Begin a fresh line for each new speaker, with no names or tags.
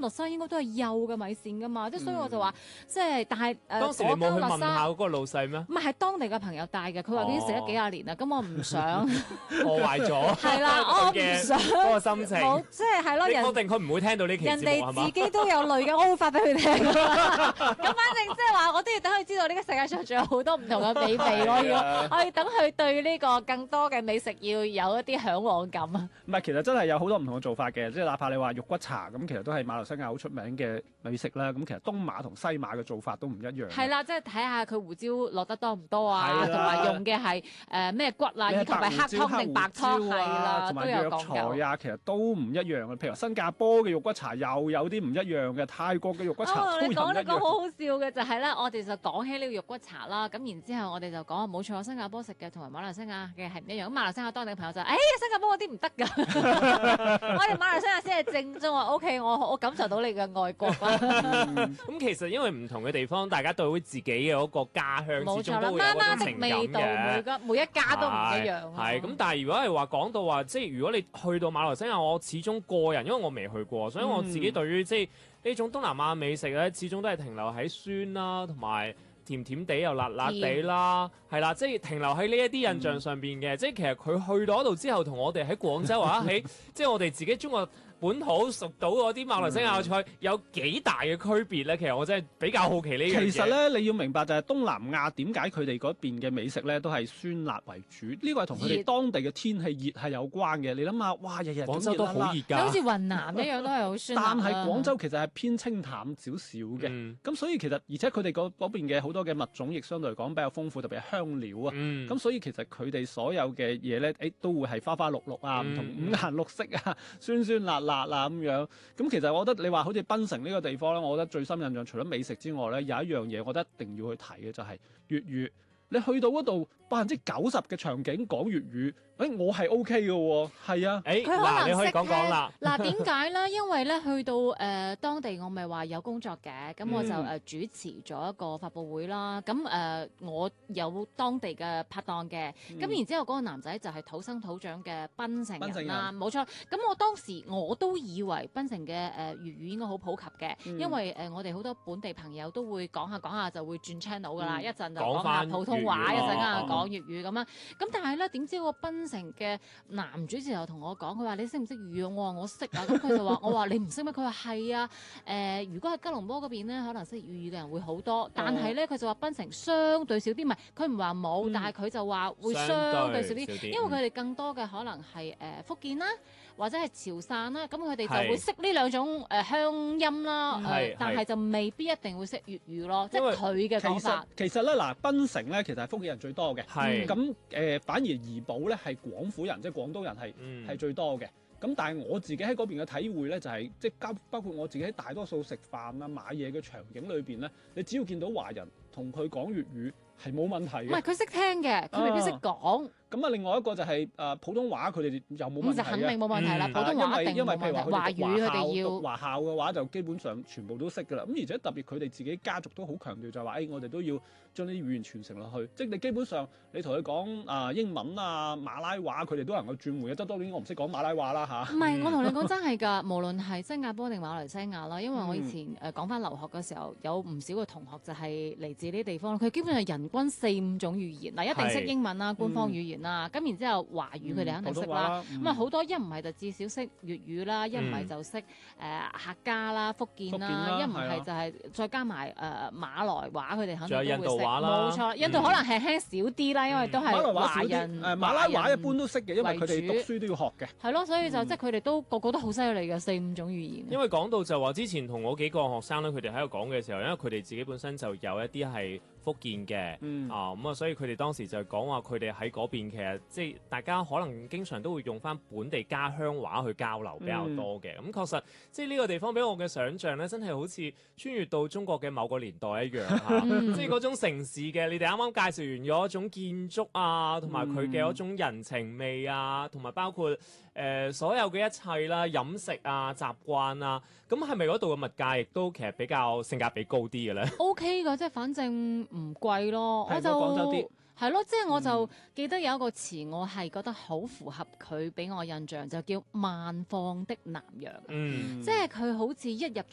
律沙應該都係幼嘅米線噶嘛，即係所以我就話，即係但係
當時你冇去問下嗰個老細咩？
唔係當地嘅朋友帶嘅，佢話已經食咗幾廿年啦，咁我唔想
破壞咗
係啦，我唔想
嗰個心情。
冇即係咯，
你確定佢唔會聽到呢期節目係嘛？
人哋自己都有淚嘅，我會發俾佢聽。咁反正即係話，我都要等佢知道呢個世界上仲有好多唔同嘅美味咯。我要等佢對呢個更多嘅美食要有一啲嚮往感啊。
唔係，其實真係有好多唔同嘅做法嘅，即係哪怕你話肉骨茶咁，其實都係馬來西亞好出名嘅美食啦。咁其實東馬同西馬嘅做法都唔一樣。
係啦，即係睇下佢胡椒落得多唔多啊，
係啦
同埋用嘅係咩骨啊，以及係黑湯定白湯係啦，
同埋
都有講
藥材
究。
啊，其實都唔一樣嘅。譬如話新加坡嘅肉骨茶又有啲唔一樣嘅，泰國嘅肉骨茶
哦，
都有唔一
你講呢個好
樣。
好笑嘅就係咧，我哋就講起呢個肉骨茶啦，咁然之後我哋就講冇錯，新加坡食嘅同埋馬來西亞嘅係唔一樣。咁馬來西亞當地嘅朋友就新加坡嗰啲唔得㗎，我哋馬來西亞先係正宗啊。OK，我感受到你嘅愛國啦。
咁其實因為唔同嘅地方，大家對自己嘅嗰個家鄉，
冇錯啦，
始終都會有
媽媽
嗰種情感
的味道，
嘅。
每一家都唔一樣啊。
係咁，但係如果係話講到話，即係如果你去到馬來西亞，我始終個人，因為我未去過，所以我自己對於即係呢種東南亞美食咧，始終都係停留喺酸啦，同埋甜甜地又辣辣地啦，係啦，即係停留喺呢一啲印象上邊嘅。即係其實佢去到嗰度之後，同我哋喺廣州或者喺即係我哋自己中國本土熟到嗰啲馬來西亞菜有幾大嘅區別咧？其實我真係比較好奇呢樣嘢。
其實咧，你要明白就係東南亞點解佢哋嗰邊嘅美食咧都係酸辣為主，呢個係同佢哋當地嘅天氣熱係有關嘅。你諗下，哇，日日
廣州都好熱㗎，
好似雲南一樣都係好酸辣。
但係廣州其實係偏清淡少少嘅，咁所以其實而且佢哋嗰邊嘅好多嘅物種亦相對嚟講比較豐富，特別係香料啊。咁所以其實佢哋所有嘅嘢咧，都會係花花綠綠啊，唔同五顏六色啊，酸酸辣辣啊咁樣。咁其實我覺得你話好似檳城呢個地方咧，我覺得最深印象除咗美食之外咧，有一樣嘢我覺得一定要去睇嘅就係粵語。你去到嗰度90%嘅場景講粵語，我係 OK 嘅喎，係啊。
佢可能
你可以講講啦。
嗱，點解咧？因為咧去到當地，我咪話有工作嘅，咁我就主持咗一個發佈會啦。咁我有當地嘅拍檔嘅，咁然之後嗰個男仔就係土生土長嘅檳城人啦，冇錯。咁我當時我都以為檳城嘅粵語應該好普及嘅，因為我哋好多本地朋友都會講下就會轉 channel 噶啦，一陣就講下普通話，一陣間講粵語咁樣。咁但係咧，點知個檳城嘅男主持又同我講，佢話你識唔識粵語？我話我識啊。咁佢就話我話你唔識咩？佢話係啊。如果喺吉隆坡嗰邊咧，可能識粵語嘅人會好多，但係咧佢就話檳城相對少啲，唔係佢唔話冇，但係佢就話會相對少啲，因為佢哋更多嘅可能係福建啦，或者係潮汕啦，咁佢哋就會識呢兩種鄉音啦，但係就未必一定會識粵語咯，即係佢嘅講法。
其實咧嗱，檳城咧其實係福建人最多嘅，咁反而怡保咧係廣府人，即係廣東人係最多嘅。咁但係我自己喺嗰邊嘅體會咧，就係即係包括我自己喺大多數食飯啊買嘢嘅場景裏邊咧，你只要見到華人同佢講粵語係冇問題嘅。
唔係佢識聽嘅，佢未必識講。
咁啊，另外一個就係普通話，佢哋又冇問題嘅。
咁就肯定冇問題啦，普通話一定冇問題。華語佢哋要
華校嘅話，就基本上全部都識㗎啦。咁而且特別佢哋自己家族都好強調就係話，我哋都要將啲語言傳承落去。即係你基本上你同佢講英文啊、馬拉話，佢哋都能夠轉換嘅。即係當然我唔識講馬拉話啦嚇。
唔係，我同你講真係㗎，無論係新加坡定馬來西亞啦，因為我以前講翻留學嘅時候，有唔少嘅同學就係嚟自呢啲地方，佢基本上人均4-5種語言，嗱一定識英文啦、官方語言啦，咁然之後華語佢哋肯定識啦，咁啊好多一唔係就至少識粵語啦，一唔係就識客家啦、福建啦，一唔係就係再加埋馬來話，佢哋肯定都會識。
仲有印度話啦，
冇錯，印度可能係輕少啲啦，因為都係華人。
馬拉話一般都識嘅，因為佢哋讀書都要學嘅。
係咯，所以就即係佢哋都個個都好犀利嘅4-5種語言。
因為講到就話之前同我幾個學生咧，佢哋喺度講嘅時候，因為佢哋自己本身就有一啲係福建嘅，咁啊，所以佢哋當時就講話佢哋喺嗰邊其實即係大家可能經常都會用翻本地家鄉話去交流比較多嘅。咁確實即係呢個地方俾我嘅想像咧，真係好似穿越到中國嘅某個年代一樣嚇，即係嗰種城市嘅。你哋啱啱介紹完咗一種建築啊，同埋佢嘅嗰種人情味啊，同埋包括所有嘅一切啦、飲食啊、習慣啊，咁係咪嗰度嘅物價亦都其實比較性價比高啲嘅咧
？OK 㗎，即係反正唔貴咯，我就
廣州啲。
係咯，即係我就記得有一個詞，我係覺得好符合佢俾我印象，就叫萬放的南洋。即係佢好似一入